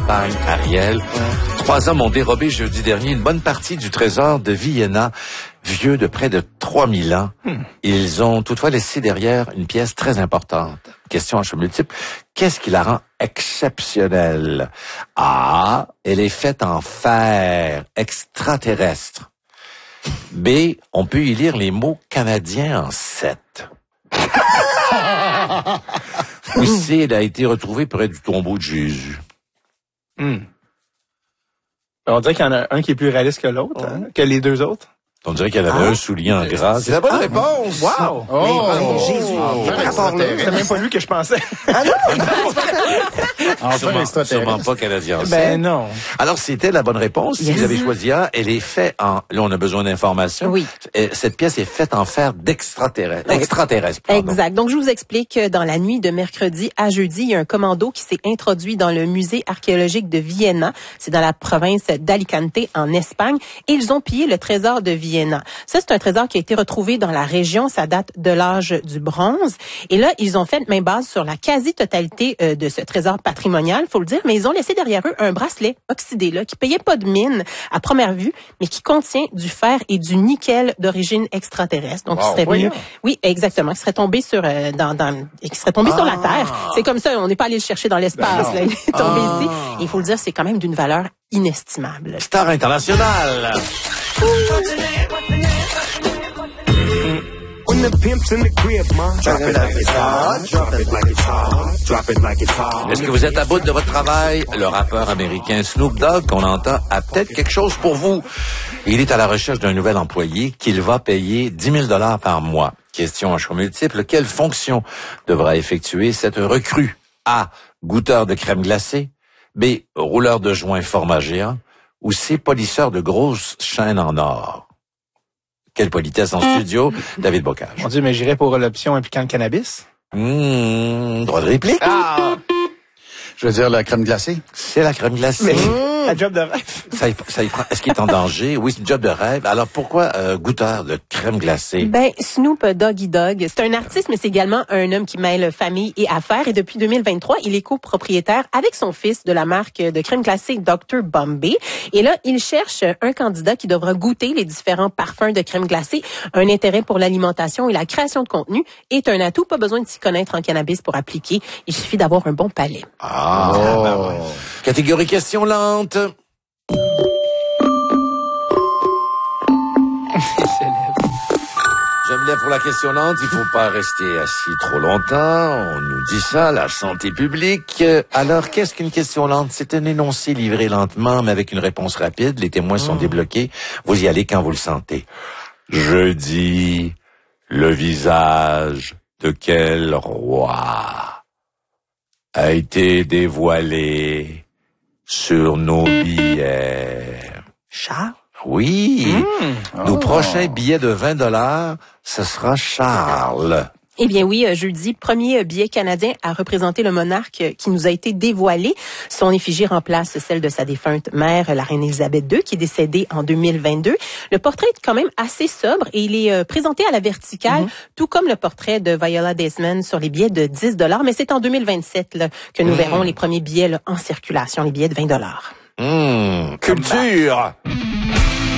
Espagne, Ariel. 3 hommes ont dérobé jeudi dernier une bonne partie du trésor de Vienna, vieux de près de 3000 ans. Ils ont toutefois laissé derrière une pièce très importante. Question à choix multiple. Qu'est-ce qui la rend exceptionnelle? A. Elle est faite en fer extraterrestre. B. On peut y lire les mots canadiens en 7. Ou C. Elle a été retrouvée près du tombeau de Jésus. On dirait qu'il y en a un qui est plus réaliste que l'autre, que les deux autres. On dirait qu'elle avait un soulier en gras. C'est la bonne réponse. Wow! Jésus. C'est même pas lui que je pensais. Sûrement pas canadien. Ben non. Alors, c'était la bonne réponse. Si Yes. vous avez choisi A, elle est faite en... Là, on a besoin d'informations. Oui. Cette pièce est faite en fer d'extraterrestre. Extraterrestre, pardon. Exact. Donc, je vous explique que dans la nuit de mercredi à jeudi, il y a un commando qui s'est introduit dans le musée archéologique de Vienna. C'est dans la province d'Alicante, en Espagne. Et ils ont pillé le trésor de Vienna. Ça, c'est un trésor qui a été retrouvé dans la région. Ça date de l'âge du bronze. Et là, ils ont fait main basse sur la quasi-totalité de ce trésor patrimonial, faut le dire. Mais ils ont laissé derrière eux un bracelet oxydé, là, qui payait pas de mine à première vue, mais qui contient du fer et du nickel d'origine extraterrestre. Donc, il serait venu... Oui, exactement. Qui serait tombé sur, qui serait tombé sur la Terre. C'est comme ça. On n'est pas allé le chercher dans l'espace, là. Il est tombé ici. Et il faut le dire, c'est quand même d'une valeur inestimable. Star internationale. Est-ce que vous êtes à bout de votre travail? Le rappeur américain Snoop Dogg, qu'on entend, a peut-être quelque chose pour vous. Il est à la recherche d'un nouvel employé qu'il va payer 10 000 $ par mois. Question à choix multiple. Quelle fonction devra effectuer cette recrue? A. Goûteur de crème glacée. B. Rouleur de joints format géant. Ou C. Polisseur de grosses chaînes en or. Quelle politesse en studio, David Bocage. Mon Dieu, mais j'irais pour l'option impliquant le cannabis. Droit de réplique. Je veux dire la crème glacée. C'est la crème glacée. La job de rêve. Ça y prend. Est-ce qu'il est en danger? Oui, c'est une job de rêve. Alors pourquoi goûteur de crème glacée? Ben, Snoop Doggy Dogg, c'est un artiste, mais c'est également un homme qui mêle famille et affaires. Et depuis 2023, il est copropriétaire avec son fils de la marque de crème glacée Dr. Bombay. Et là, il cherche un candidat qui devra goûter les différents parfums de crème glacée. Un intérêt pour l'alimentation et la création de contenu est un atout. Pas besoin de s'y connaître en cannabis pour appliquer. Il suffit d'avoir un bon palais. Catégorie question lente. Je me lève pour la question lente. Il faut pas rester assis trop longtemps. On nous dit ça, la santé publique. Alors, qu'est-ce qu'une question lente? C'est un énoncé livré lentement, mais avec une réponse rapide. Les témoins sont débloqués. Vous y allez quand vous le sentez. Jeudi, le visage de quel roi a été dévoilé sur nos billets? Charles? Oui. Nos prochains billets de 20 $, ce sera Charles. Eh bien oui, jeudi, premier billet canadien à représenter le monarque qui nous a été dévoilé. Son effigie remplace celle de sa défunte mère, la reine Élisabeth II, qui est décédée en 2022. Le portrait est quand même assez sobre et il est présenté à la verticale, tout comme le portrait de Viola Desmond sur les billets de 10 $. Mais c'est en 2027 là, que nous verrons les premiers billets là, en circulation, les billets de 20 $. Culture.